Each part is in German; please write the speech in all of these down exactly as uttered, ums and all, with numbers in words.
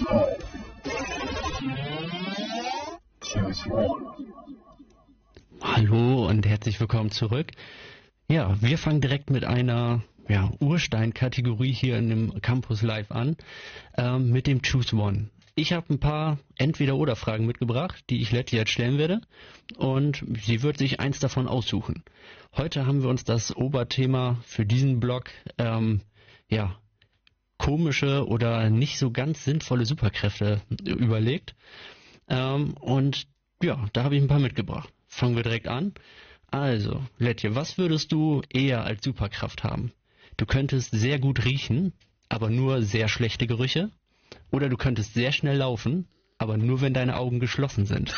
Hallo und herzlich willkommen zurück. Ja, wir fangen direkt mit einer ja, Urstein-Kategorie hier in dem Campus Live an, ähm, mit dem Choose One. Ich habe ein paar Entweder-Oder-Fragen mitgebracht, die ich Letty jetzt stellen werde, und sie wird sich eins davon aussuchen. Heute haben wir uns das Oberthema für diesen Blog, ähm, ja, komische oder nicht so ganz sinnvolle Superkräfte überlegt. Ähm, und ja, da habe ich ein paar mitgebracht. Fangen wir direkt an. Also, Letty, was würdest du eher als Superkraft haben? Du könntest sehr gut riechen, aber nur sehr schlechte Gerüche. Oder du könntest sehr schnell laufen, aber nur wenn deine Augen geschlossen sind.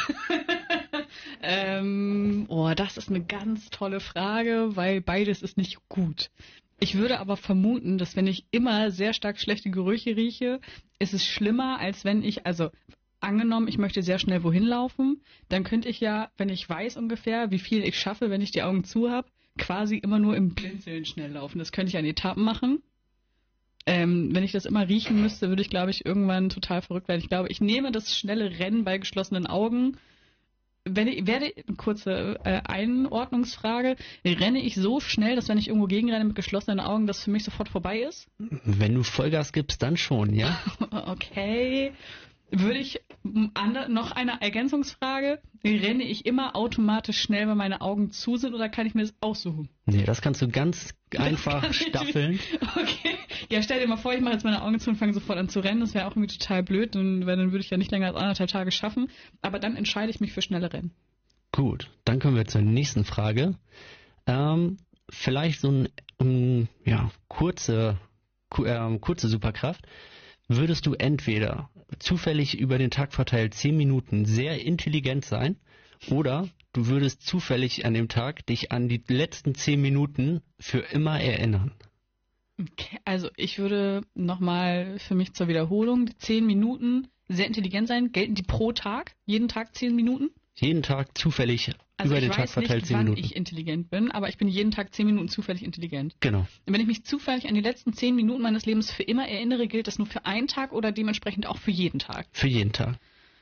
ähm, oh, das ist eine ganz tolle Frage, weil beides ist nicht gut. Ich würde aber vermuten, dass wenn ich immer sehr stark schlechte Gerüche rieche, ist es schlimmer, als wenn ich, also angenommen, ich möchte sehr schnell wohin laufen, dann könnte ich ja, wenn ich weiß ungefähr, wie viel ich schaffe, wenn ich die Augen zu habe, quasi immer nur im Blinzeln schnell laufen. Das könnte ich an Etappen machen. Ähm, wenn ich das immer riechen müsste, würde ich, glaube ich, irgendwann total verrückt werden. Ich glaube, ich nehme das schnelle Rennen bei geschlossenen Augen. Wenn ich, werde, kurze äh, Einordnungsfrage, renne ich so schnell, dass wenn ich irgendwo gegenrenne mit geschlossenen Augen, das für mich sofort vorbei ist? Wenn du Vollgas gibst, dann schon, ja? Okay. Würde ich, noch eine Ergänzungsfrage, renne ich immer automatisch schnell, wenn meine Augen zu sind, oder kann ich mir das aussuchen? Nee, das kannst du ganz einfach staffeln. Okay. Ja, stell dir mal vor, ich mache jetzt meine Augen zu und fange sofort an zu rennen. Das wäre auch irgendwie total blöd, und weil dann würde ich ja nicht länger als anderthalb Tage schaffen. Aber dann entscheide ich mich für schnelle Rennen. Gut, dann kommen wir zur nächsten Frage. Ähm, vielleicht so ein, um, ja, kurze, ku, äh, kurze Superkraft. Würdest du entweder zufällig über den Tag verteilt zehn Minuten sehr intelligent sein, oder du würdest zufällig an dem Tag dich an die letzten zehn Minuten für immer erinnern? Okay, also ich würde nochmal für mich zur Wiederholung, die zehn Minuten sehr intelligent sein, gelten die pro Tag? Jeden Tag zehn Minuten? Jeden Tag zufällig also über den Tag verteilt nicht, zehn Minuten. Ich intelligent bin, aber ich bin jeden Tag zehn Minuten zufällig intelligent. Genau. Und wenn ich mich zufällig an die letzten zehn Minuten meines Lebens für immer erinnere, gilt das nur für einen Tag oder dementsprechend auch für jeden Tag? Für jeden Tag.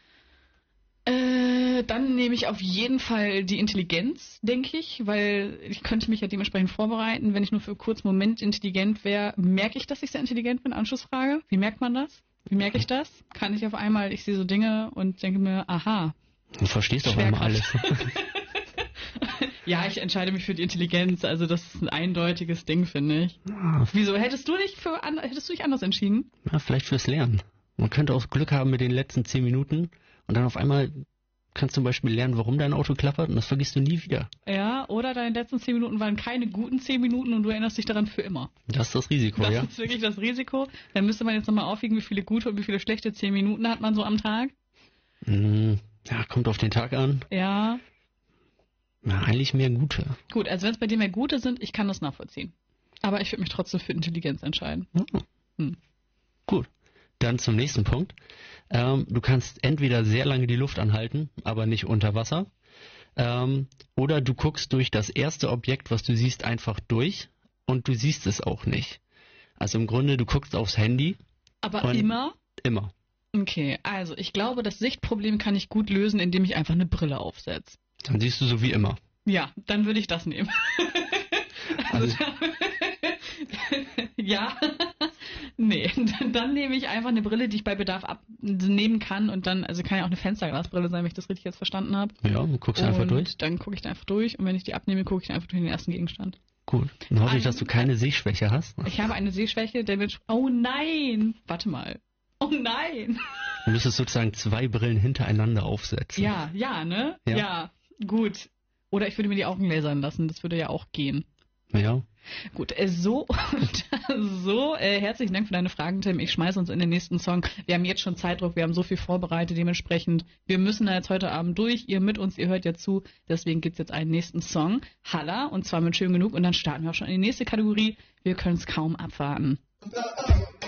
Äh, dann nehme ich auf jeden Fall die Intelligenz, denke ich, weil ich könnte mich ja dementsprechend vorbereiten. Wenn ich nur für einen kurzen Moment intelligent wäre, merke ich, dass ich sehr intelligent bin? Anschlussfrage. Wie merkt man das? Wie merke ich das? Kann ich auf einmal, ich sehe so Dinge und denke mir, aha. Du verstehst doch einmal alles. Ja, ich entscheide mich für die Intelligenz. Also das ist ein eindeutiges Ding, finde ich. Ah. Wieso? Hättest du dich für hättest du dich anders entschieden? Ja, vielleicht fürs Lernen. Man könnte auch Glück haben mit den letzten zehn Minuten und dann auf einmal kannst du zum Beispiel lernen, warum dein Auto klappert, und das vergisst du nie wieder. Ja, oder deine letzten zehn Minuten waren keine guten zehn Minuten und du erinnerst dich daran für immer. Das ist das Risiko, das ja. Das ist wirklich das Risiko. Dann müsste man jetzt nochmal aufwiegen, wie viele gute und wie viele schlechte zehn Minuten hat man so am Tag. Mm, ja, kommt auf den Tag an. Ja. Na, eigentlich mehr gute. Gut, also wenn es bei dir mehr gute sind, ich kann das nachvollziehen. Aber ich würde mich trotzdem für Intelligenz entscheiden. Oh. Hm. Gut, dann zum nächsten Punkt. Ähm, du kannst entweder sehr lange die Luft anhalten, aber nicht unter Wasser. Ähm, oder du guckst durch das erste Objekt, was du siehst, einfach durch, und du siehst es auch nicht. Also im Grunde, du guckst aufs Handy. Aber immer? Immer. Okay, also ich glaube, das Sichtproblem kann ich gut lösen, indem ich einfach eine Brille aufsetze. Dann siehst du so wie immer. Ja, dann würde ich das nehmen. Also, also ja, nee, dann nehme ich einfach eine Brille, die ich bei Bedarf abnehmen kann, und dann, also kann ja auch eine Fensterglasbrille sein, wenn ich das richtig jetzt verstanden habe. Ja, du guckst und einfach durch. Dann gucke ich da einfach durch, und wenn ich die abnehme, gucke ich einfach durch den ersten Gegenstand. Gut, dann hoffe ich, dass du keine Sehschwäche hast. Ich habe eine Sehschwäche, der Mensch. Oh nein! Warte mal. Oh nein! Du müsstest sozusagen zwei Brillen hintereinander aufsetzen. Ja, ja, ne? Ja. Ja, gut. Oder ich würde mir die Augen lasern lassen, das würde ja auch gehen. Ja. Gut, äh, so, so, äh, herzlichen Dank für deine Fragen, Tim. Ich schmeiße uns in den nächsten Song. Wir haben jetzt schon Zeitdruck, wir haben so viel vorbereitet, dementsprechend, wir müssen da jetzt heute Abend durch. Ihr mit uns, ihr hört ja zu, deswegen gibt's jetzt einen nächsten Song. Halla, und zwar mit Schön genug, und dann starten wir auch schon in die nächste Kategorie. Wir können es kaum abwarten.